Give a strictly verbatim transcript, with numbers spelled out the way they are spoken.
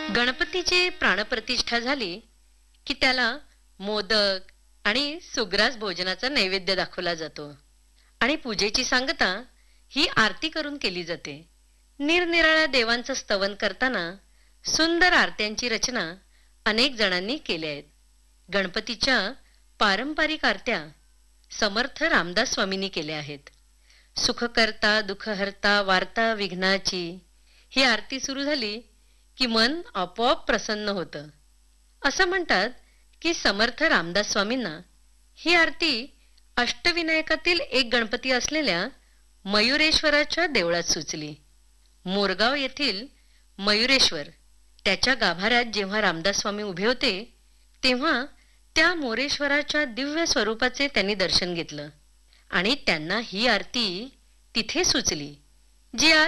गणपतीची प्राणप्रतिष्ठा झाली की त्याला मोदक आणि सुग्रास भोजनाचा नैवेद्य दाखवला जातो आणि पूजेची सांगता ही आरती करून केली जाते. निरनिराळ्या देवांचं स्तवन करताना सुंदर आरत्यांची रचना अनेक जणांनी केल्या आहेत. गणपतीच्या पारंपरिक आरत्या समर्थ रामदास स्वामींनी केल्या आहेत. सुखकर्ता दुःखहर्ता वार्ता विघ्नाची ही आरती सुरू झाली की मन आपोआप प्रसन्न होतं. असं म्हणतात की समर्थ रामदास स्वामींना ही आरती अष्टविनायकातील एक गणपती असलेल्या मयुरेश्वराच्या देवळात सुचली. मोरगाव येथील मयुरेश्वर त्याच्या गाभाऱ्यात जेव्हा रामदास स्वामी उभे होते तेव्हा त्या मोरेश्वराच्या दिव्य स्वरूपाचे त्यांनी दर्शन घेतलं आणि त्यांना ही आरती तिथे सुचली, जी आज